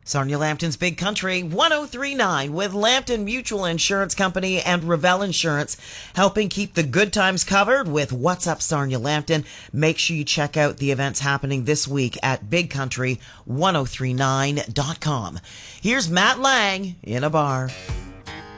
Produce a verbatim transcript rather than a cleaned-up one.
Sarnia Lambton's Big Country one oh three point nine with Lambton Mutual Insurance Company and Revell Insurance, helping keep the good times covered with What's Up Sarnia Lambton. Make sure you check out the events happening this week at big country one oh three nine dot com. Here's Matt Lang in a bar.